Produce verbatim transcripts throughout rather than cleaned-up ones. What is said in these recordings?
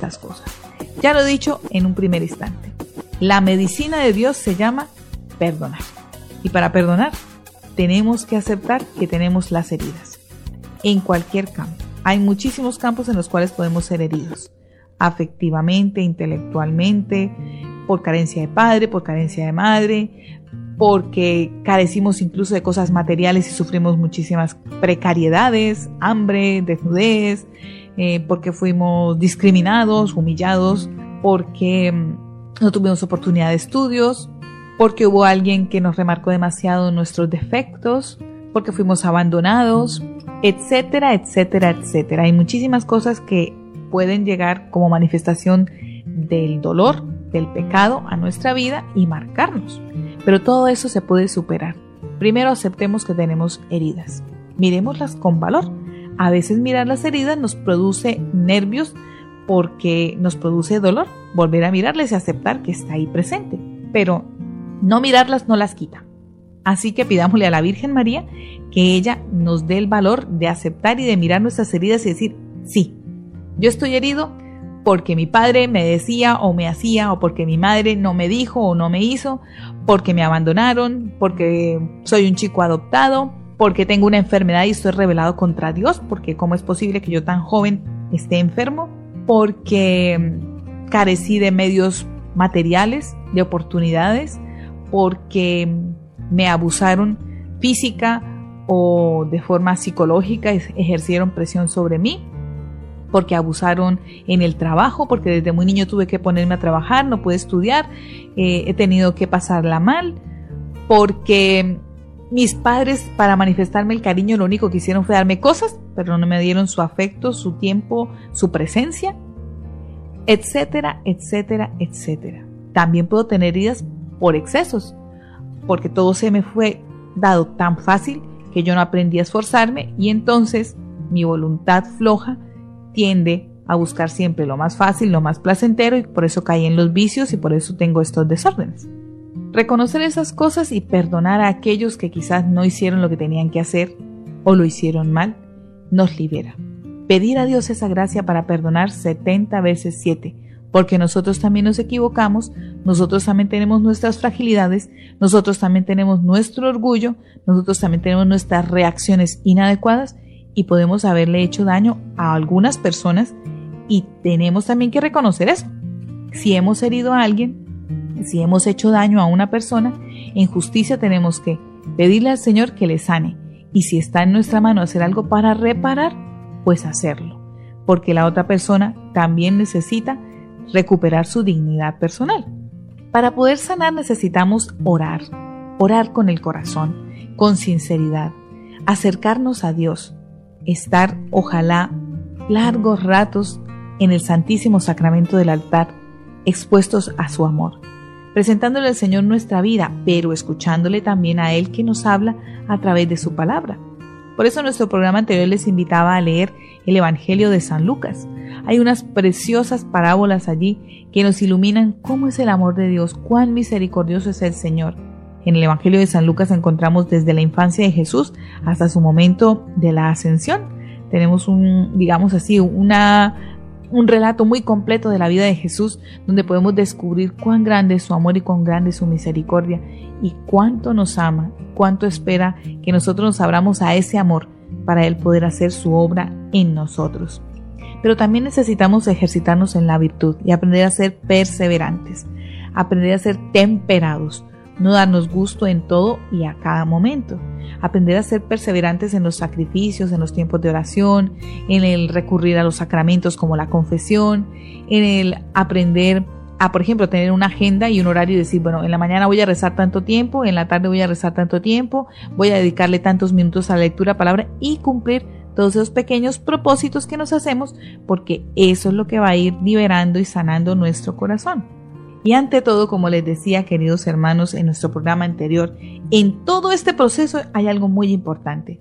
estas cosas. Ya lo he dicho en un primer instante. La medicina de Dios se llama perdonar. Y para perdonar, tenemos que aceptar que tenemos las heridas. En cualquier campo. Hay muchísimos campos en los cuales podemos ser heridos. Afectivamente, intelectualmente, por carencia de padre, por carencia de madre, porque carecimos incluso de cosas materiales y sufrimos muchísimas precariedades, hambre, desnudez, eh, porque fuimos discriminados, humillados, porque no tuvimos oportunidad de estudios, porque hubo alguien que nos remarcó demasiado nuestros defectos, porque fuimos abandonados, etcétera, etcétera, etcétera. Hay muchísimas cosas que pueden llegar como manifestación del dolor, del pecado a nuestra vida y marcarnos. Pero todo eso se puede superar. Primero aceptemos que tenemos heridas. Miremoslas con valor. A veces mirar las heridas nos produce nervios porque nos produce dolor. Volver a mirarlas y aceptar que está ahí presente. Pero no mirarlas no las quita. Así que pidámosle a la Virgen María que ella nos dé el valor de aceptar y de mirar nuestras heridas y decir, sí, yo estoy herido porque mi padre me decía o me hacía, o porque mi madre no me dijo o no me hizo, porque me abandonaron, porque soy un chico adoptado, porque tengo una enfermedad y estoy rebelado contra Dios, porque cómo es posible que yo tan joven esté enfermo, porque carecí de medios materiales, de oportunidades, porque me abusaron física o de forma psicológica, ejercieron presión sobre mí, porque abusaron en el trabajo, porque desde muy niño tuve que ponerme a trabajar, no pude estudiar, eh, he tenido que pasarla mal, porque mis padres para manifestarme el cariño lo único que hicieron fue darme cosas, pero no me dieron su afecto, su tiempo, su presencia, etcétera, etcétera, etcétera. También puedo tener heridas por excesos, porque todo se me fue dado tan fácil que yo no aprendí a esforzarme y entonces mi voluntad floja tiende a buscar siempre lo más fácil, lo más placentero y por eso caí en los vicios y por eso tengo estos desórdenes. Reconocer esas cosas y perdonar a aquellos que quizás no hicieron lo que tenían que hacer o lo hicieron mal, nos libera. Pedir a Dios esa gracia para perdonar setenta veces siete, porque nosotros también nos equivocamos, nosotros también tenemos nuestras fragilidades, nosotros también tenemos nuestro orgullo, nosotros también tenemos nuestras reacciones inadecuadas y podemos haberle hecho daño a algunas personas y tenemos también que reconocer eso. Si hemos herido a alguien, si hemos hecho daño a una persona, en justicia tenemos que pedirle al Señor que le sane y si está en nuestra mano hacer algo para reparar, pues hacerlo, porque la otra persona también necesita recuperar su dignidad personal. Para poder sanar necesitamos orar, orar con el corazón, con sinceridad, acercarnos a Dios, estar ojalá largos ratos en el Santísimo Sacramento del altar, expuestos a su amor, presentándole al Señor nuestra vida, pero escuchándole también a Él que nos habla a través de su palabra. Por eso en nuestro programa anterior les invitaba a leer el Evangelio de San Lucas. Hay unas preciosas parábolas allí que nos iluminan cómo es el amor de Dios, cuán misericordioso es el Señor. En el Evangelio de San Lucas encontramos desde la infancia de Jesús hasta su momento de la ascensión. Tenemos un, digamos así, una, un relato muy completo de la vida de Jesús, donde podemos descubrir cuán grande es su amor y cuán grande es su misericordia y cuánto nos ama, cuánto espera que nosotros nos abramos a ese amor para Él poder hacer su obra en nosotros. Pero también necesitamos ejercitarnos en la virtud y aprender a ser perseverantes, aprender a ser temperados, no darnos gusto en todo y a cada momento, aprender a ser perseverantes en los sacrificios, en los tiempos de oración, en el recurrir a los sacramentos como la confesión, en el aprender a, por ejemplo, tener una agenda y un horario y decir, bueno, en la mañana voy a rezar tanto tiempo, en la tarde voy a rezar tanto tiempo, voy a dedicarle tantos minutos a la lectura, palabra y cumplir todos esos pequeños propósitos que nos hacemos, porque eso es lo que va a ir liberando y sanando nuestro corazón. Y ante todo, como les decía, queridos hermanos, en nuestro programa anterior, en todo este proceso hay algo muy importante: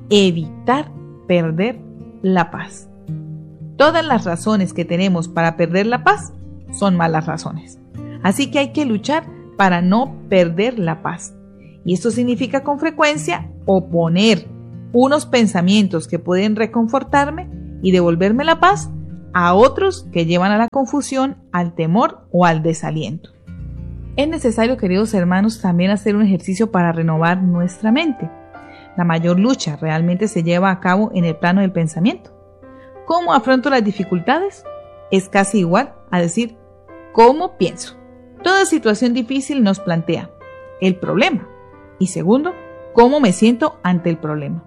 evitar perder la paz. Todas las razones que tenemos para perder la paz son malas razones. Así que hay que luchar para no perder la paz. Y esto significa con frecuencia oponer unos pensamientos que pueden reconfortarme y devolverme la paz a otros que llevan a la confusión, al temor o al desaliento. Es necesario, queridos hermanos, también hacer un ejercicio para renovar nuestra mente. La mayor lucha realmente se lleva a cabo en el plano del pensamiento. ¿Cómo afronto las dificultades? Es casi igual a decir ¿cómo pienso? Toda situación difícil nos plantea el problema y segundo, ¿cómo me siento ante el problema?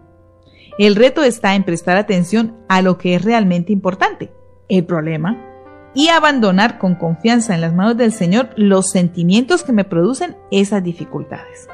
El reto está en prestar atención a lo que es realmente importante, el problema, y abandonar con confianza en las manos del Señor los sentimientos que me producen esas dificultades.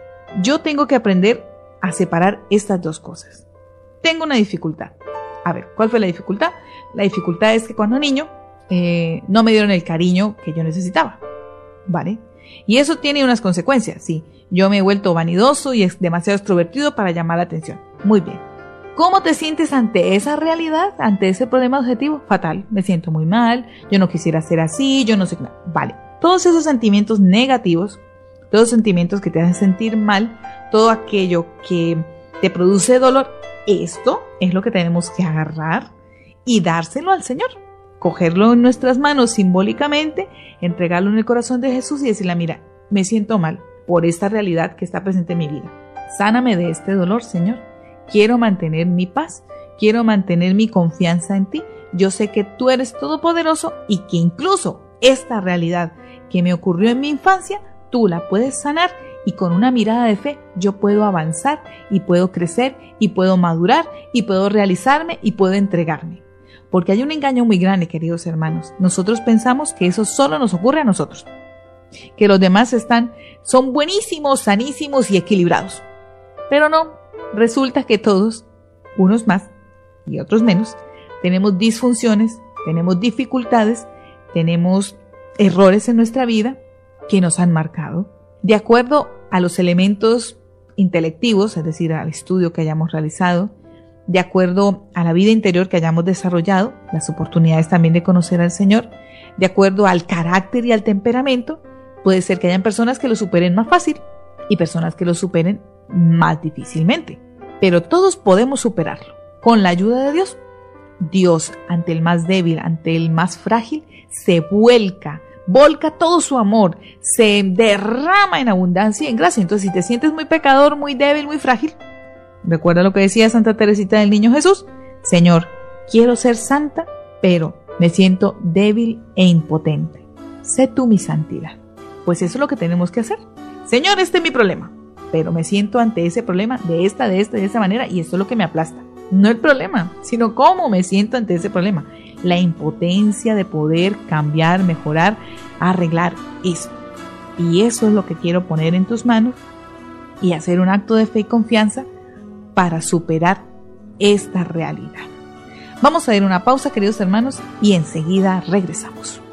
Yo tengo que aprender a separar estas dos cosas. Tengo una dificultad. A ver, ¿cuál fue la dificultad? La dificultad es que cuando niño eh, no me dieron el cariño que yo necesitaba, ¿vale? Y eso tiene unas consecuencias, sí. Yo me he vuelto vanidoso y es demasiado extrovertido para llamar la atención. Muy bien. ¿Cómo te sientes ante esa realidad, ante ese problema objetivo? Fatal, me siento muy mal, yo no quisiera ser así, yo no sé qué. Vale, todos esos sentimientos negativos, todos los sentimientos que te hacen sentir mal, todo aquello que te produce dolor, esto es lo que tenemos que agarrar y dárselo al Señor. Cogerlo en nuestras manos simbólicamente, entregarlo en el corazón de Jesús y decirle, mira, me siento mal por esta realidad que está presente en mi vida. Sáname de este dolor, Señor. Quiero mantener mi paz, quiero mantener mi confianza en ti. Yo sé que tú eres todopoderoso y que incluso esta realidad que me ocurrió en mi infancia, tú la puedes sanar y con una mirada de fe yo puedo avanzar y puedo crecer y puedo madurar y puedo realizarme y puedo entregarme. Porque hay un engaño muy grande, queridos hermanos. Nosotros pensamos que eso solo nos ocurre a nosotros, que los demás están, son buenísimos, sanísimos y equilibrados. Pero no. Resulta que todos, unos más y otros menos, tenemos disfunciones, tenemos dificultades, tenemos errores en nuestra vida que nos han marcado. De acuerdo a los elementos intelectivos, es decir, al estudio que hayamos realizado, de acuerdo a la vida interior que hayamos desarrollado, las oportunidades también de conocer al Señor, de acuerdo al carácter y al temperamento, puede ser que hayan personas que lo superen más fácil y personas que lo superen más difícilmente, pero todos podemos superarlo con la ayuda de Dios. Dios, ante el más débil, ante el más frágil, se vuelca, volca todo su amor, se derrama en abundancia y en gracia. Entonces, si te sientes muy pecador, muy débil, muy frágil, recuerda lo que decía Santa Teresita del Niño Jesús: Señor, quiero ser santa, pero me siento débil e impotente. Sé tú mi santidad. Pues eso es lo que tenemos que hacer. Señor, este es mi problema, pero me siento ante ese problema de esta, de esta, de esa manera, y esto es lo que me aplasta. No el problema, sino cómo me siento ante ese problema. La impotencia de poder cambiar, mejorar, arreglar eso. Y eso es lo que quiero poner en tus manos y hacer un acto de fe y confianza para superar esta realidad. Vamos a ir a una pausa, queridos hermanos, y enseguida regresamos.